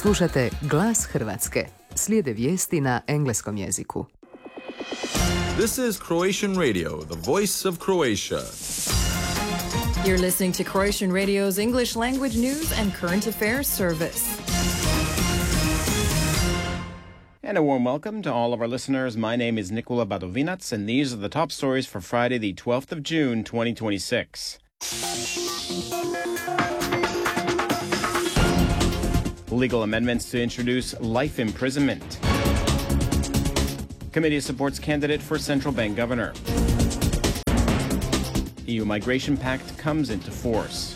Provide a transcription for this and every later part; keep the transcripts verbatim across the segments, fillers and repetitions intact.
Slušate Glas Hrvatske. Slijede vijesti na engleskom jeziku. This is Croatian Radio, the voice of Croatia. You're listening to Croatian Radio's English language news and current affairs service. And a warm welcome to all of our listeners. My name is Nikola Badovinac, and these are the top stories for Friday, the twelfth of June, twenty twenty-six. Legal amendments to introduce life imprisonment. Committee supports candidate for central bank governor. E U Migration Pact comes into force.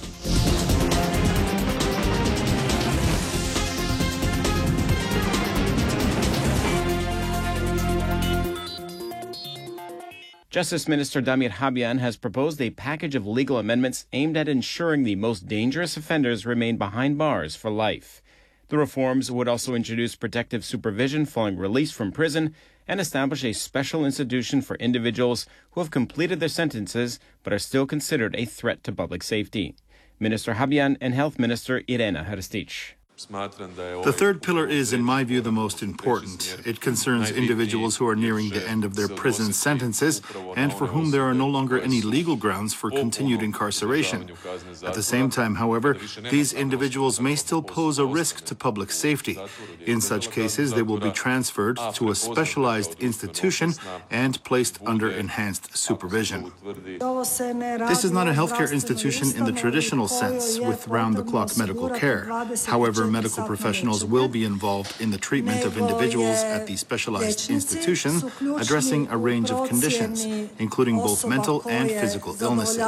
Justice Minister Damir Habjan has proposed a package of legal amendments aimed at ensuring the most dangerous offenders remain behind bars for life. The reforms would also introduce protective supervision following release from prison and establish a special institution for individuals who have completed their sentences but are still considered a threat to public safety. Minister Habjan and Health Minister Irena Hrstić. The third pillar is, in my view, the most important. It concerns individuals who are nearing the end of their prison sentences and for whom there are no longer any legal grounds for continued incarceration. At the same time, however, these individuals may still pose a risk to public safety. In such cases, they will be transferred to a specialized institution and placed under enhanced supervision. This is not a healthcare institution in the traditional sense, with round-the-clock medical care. However, medical professionals will be involved in the treatment of individuals at the specialized institution, addressing a range of conditions, including both mental and physical illnesses.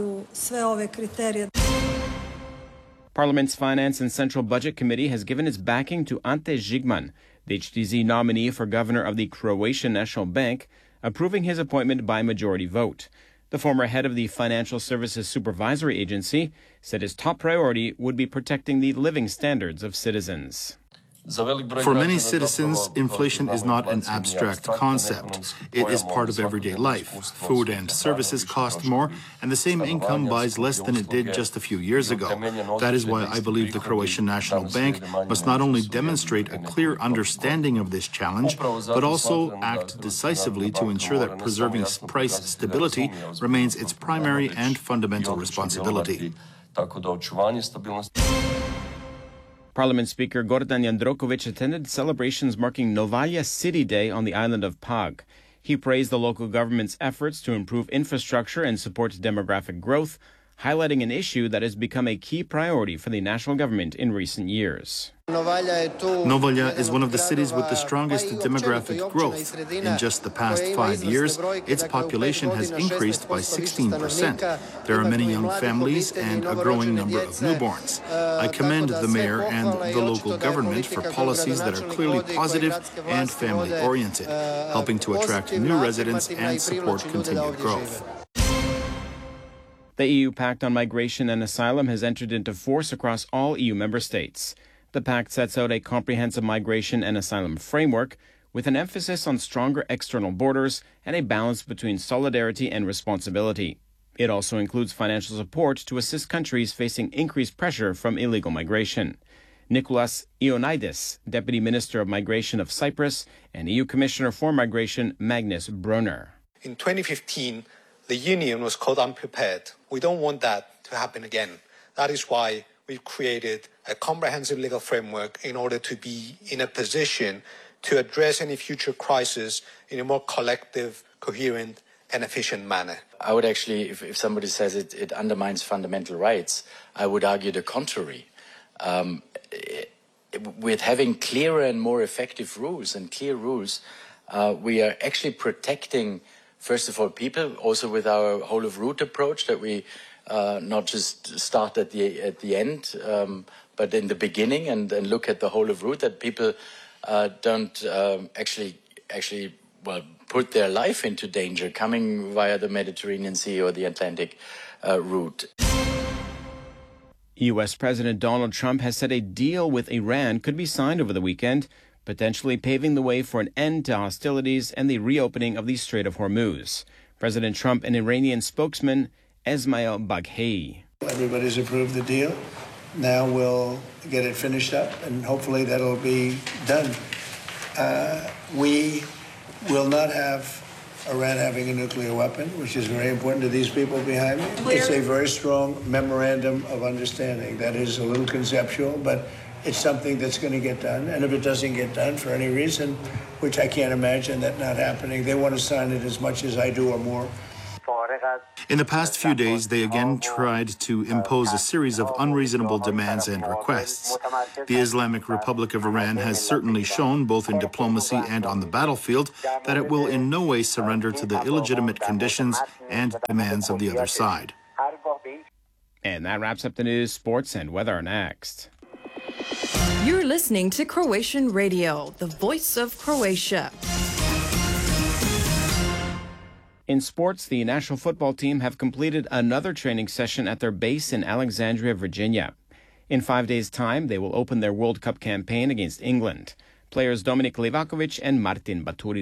Parliament's Finance and Central Budget Committee has given its backing to Ante Žigman, the H D Z nominee for governor of the Croatian National Bank, approving his appointment by majority vote. The former head of the Financial Services Supervisory Agency said his top priority would be protecting the living standards of citizens. For many citizens, inflation is not an abstract concept. It is part of everyday life. Food and services cost more, and the same income buys less than it did just a few years ago. That is why I believe the Croatian National Bank must not only demonstrate a clear understanding of this challenge, but also act decisively to ensure that preserving price stability remains its primary and fundamental responsibility. Parliament Speaker Gordan Jandrokovic attended celebrations marking Novalja City Day on the island of Pag. He praised the local government's efforts to improve infrastructure and support demographic growth, highlighting an issue that has become a key priority for the national government in recent years. Novalja is one of the cities with the strongest demographic growth. In just the past five years, its population has increased by sixteen percent. There are many young families and a growing number of newborns. I commend the mayor and the local government for policies that are clearly positive and family-oriented, helping to attract new residents and support continued growth. The E U Pact on Migration and Asylum has entered into force across all E U member states. The pact sets out a comprehensive migration and asylum framework with an emphasis on stronger external borders and a balance between solidarity and responsibility. It also includes financial support to assist countries facing increased pressure from illegal migration. Nikolaos Ioannidis, Deputy Minister of Migration of Cyprus, and E U Commissioner for Migration Magnus Brunner. In twenty fifteen, the Union was caught unprepared. We don't want that to happen again. That is why we've created a comprehensive legal framework in order to be in a position to address any future crisis in a more collective, coherent, and efficient manner. I would actually, if, if somebody says it, it undermines fundamental rights, I would argue the contrary. Um, it, with having clearer and more effective rules and clear rules, uh, we are actually protecting, first of all, people, also with our whole of route approach that we uh, not just start at the at the end, um, but in the beginning and, and look at the whole of route, that people uh, don't um, actually actually well put their life into danger coming via the Mediterranean Sea or the Atlantic uh, route. U S President Donald Trump has said a deal with Iran could be signed over the weekend, potentially paving the way for an end to hostilities and the reopening of the Strait of Hormuz. President Trump and Iranian spokesman Esmail Baghei. Everybody's approved the deal. Now we'll get it finished up, and hopefully that'll be done. Uh, we will not have Iran having a nuclear weapon, which is very important to these people behind me. It's a very strong memorandum of understanding. That is a little conceptual, but it's something that's going to get done. And if it doesn't get done for any reason, which I can't imagine that not happening, they want to sign it as much as I do or more. In the past few days, they again tried to impose a series of unreasonable demands and requests. The Islamic Republic of Iran has certainly shown, both in diplomacy and on the battlefield, that it will in no way surrender to the illegitimate conditions and demands of the other side. And that wraps up the news, sports, and weather next. You're listening to Croatian Radio, the voice of Croatia. In sports, the national football team have completed another training session at their base in Alexandria, Virginia. In five days' time, they will open their World Cup campaign against England. Players Dominik Livakovic and Martin Baturi